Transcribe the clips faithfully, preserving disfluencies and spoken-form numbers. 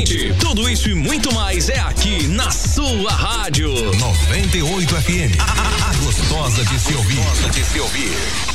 Tudo isso e muito mais é aqui na sua rádio noventa e oito F M. A, a, a gostosa de se ouvir. Gostosa de se ouvir.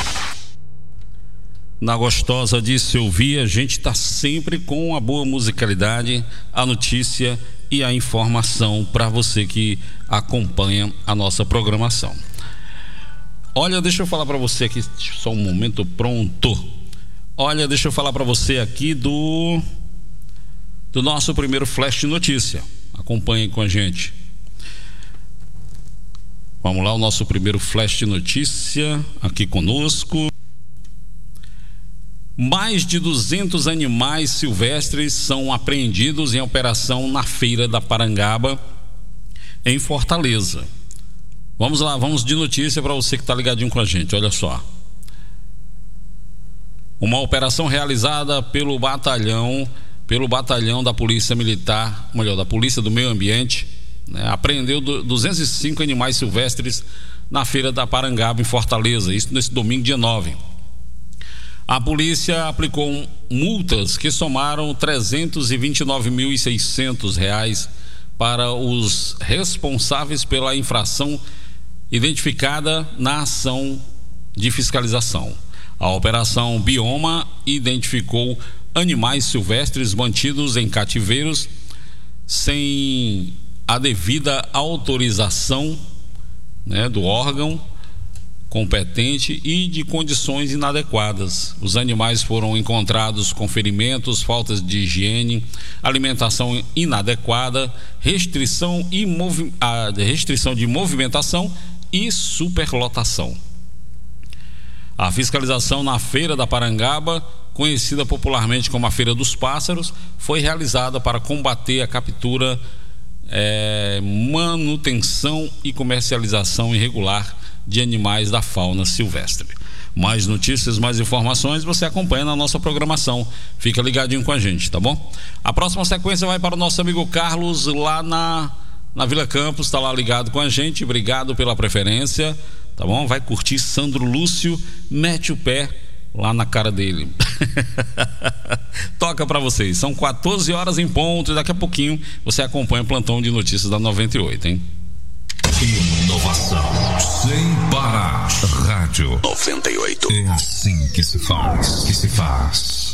Na gostosa de se ouvir, a gente está sempre com a boa musicalidade, a notícia e a informação para você que acompanha a nossa programação. Olha, deixa eu falar para você aqui, só um momento, pronto. Olha, deixa eu falar para você aqui do do nosso primeiro flash de notícia. Acompanhe com a gente. Vamos lá, o nosso primeiro flash de notícia aqui conosco. Mais de duzentos animais silvestres são apreendidos em operação na Feira da Parangaba, em Fortaleza. Vamos lá, vamos de notícia para você que está ligadinho com a gente. Olha só. Uma operação realizada pelo batalhão, pelo batalhão da Polícia Militar, melhor, da Polícia do Meio Ambiente, né, apreendeu duzentos e cinco animais silvestres na Feira da Parangaba, em Fortaleza, isso nesse domingo, dia nove. A polícia aplicou multas que somaram trezentos e vinte e nove mil e seiscentos reais para os responsáveis pela infração identificada na ação de fiscalização. A Operação Bioma identificou animais silvestres mantidos em cativeiros sem a devida autorização, né, do órgão competente e de condições inadequadas. Os animais foram encontrados com ferimentos, faltas de higiene, alimentação inadequada, restrição, e movi- a restrição de movimentação e superlotação. A fiscalização na Feira da Parangaba, conhecida popularmente como a Feira dos Pássaros, foi realizada para combater a captura, é, manutenção e comercialização irregular de animais da fauna silvestre. Mais notícias, mais informações você acompanha na nossa programação. Fica ligadinho com a gente, tá bom? A próxima sequência vai para o nosso amigo Carlos lá na, na Vila Campos, está lá ligado com a gente. Obrigado pela preferência, tá bom? Vai curtir Sandro Lúcio, mete o pé lá na cara dele. Toca pra vocês, são quatorze horas em ponto e daqui a pouquinho você acompanha o plantão de notícias da noventa e oito, hein? Inovação sem parar. Rádio noventa e oito. É assim que se faz, que se faz.